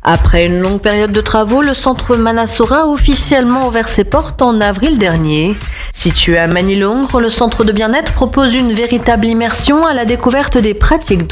Après une longue période de travaux, le centre Manasora a officiellement ouvert ses portes en avril dernier. Situé à Manilongre, le centre de bien-être propose une véritable immersion à la découverte des pratiques